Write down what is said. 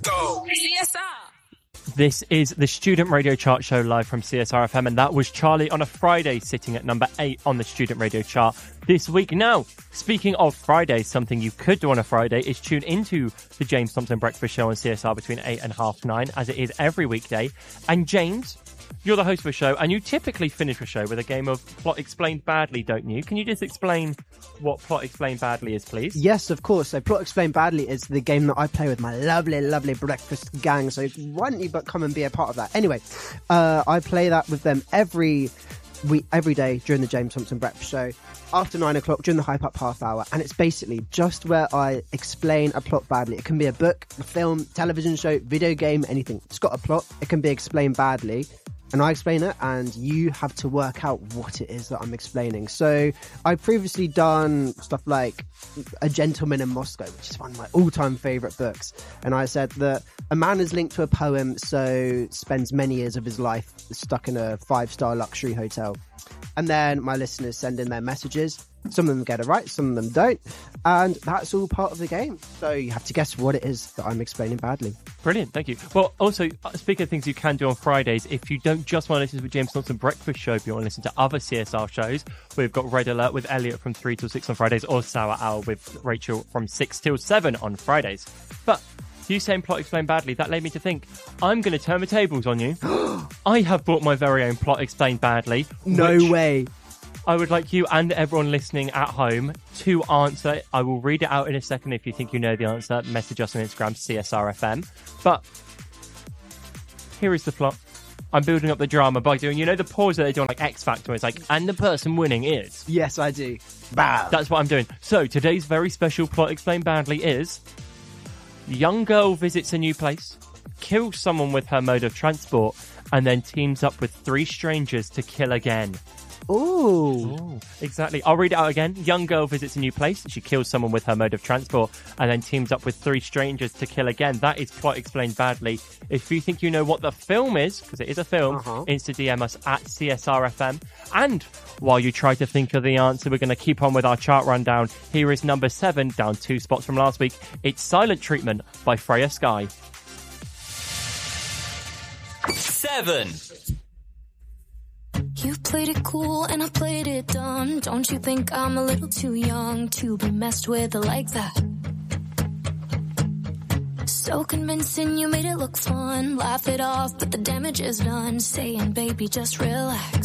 go. CSR. This is the Student Radio Chart Show live from CSR FM, and that was Charlie on a Friday, sitting at number 8 on the Student Radio Chart this week. Now, speaking of Friday, something you could do on a Friday is tune into the James Thompson Breakfast Show on CSR between 8 and half 9, as it is every weekday. And James, you're the host of the show, and you typically finish the show with a game of Plot Explained Badly, don't you? Can you just explain what Plot Explained Badly is, please? Yes, of course. So Plot Explained Badly is the game that I play with my lovely, lovely breakfast gang. So why don't you but come and be a part of that? Anyway, I play that with them every day during the James Thompson Breakfast Show after 9 o'clock during the Hype Up half hour, and it's basically just where I explain a plot badly. It can be a book, a film, television show, video game, anything. It's got a plot. It can be explained badly, and I explain it, and you have to work out what it is that I'm explaining. So I've previously done stuff like A Gentleman in Moscow, which is one of my all-time favourite books. And I said that a man is linked to a poem, so spends many years of his life stuck in a 5-star luxury hotel. And then my listeners send in their messages. Some of them get it right, some of them don't. And that's all part of the game. So you have to guess what it is that I'm explaining badly. Brilliant, thank you. Well, also, speaking of things you can do on Fridays, if you don't just want to listen to the James Thompson Breakfast Show, if you want to listen to other CSR shows, we've got Red Alert with Elliot from 3 till 6 on Fridays, or Sour Hour with Rachel from 6 till 7 on Fridays. But you saying Plot Explained Badly, that led me to think, I'm going to turn the tables on you. I have brought my very own Plot Explained Badly. No way. I would like you and everyone listening at home to answer. I will read it out in a second. If you think you know the answer, message us on Instagram, CSRFM. But here is the plot. I'm building up the drama by doing, you know, the pause that they do on like X Factor, where it's like, and the person winning is. Yes, I do. Bam. That's what I'm doing. So today's very special Plot Explained Badly is: young girl visits a new place, kills someone with her mode of transport, and then teams up with 3 strangers to kill again. Ooh. Exactly. I'll read it out again. Young girl visits a new place. She kills someone with her mode of transport and then teams up with 3 strangers to kill again. That is Plot Explained Badly. If you think you know what the film is, because it is a film, Insta DM us at CSRFM. And while you try to think of the answer, we're going to keep on with our chart rundown. Here is number 7, down 2 spots from last week. It's Silent Treatment by Freya Sky. 7. You played it cool and I played it dumb. Don't you think I'm a little too young to be messed with like that? So convincing, you made it look fun. Laugh it off, but the damage is done. Saying, baby, just relax.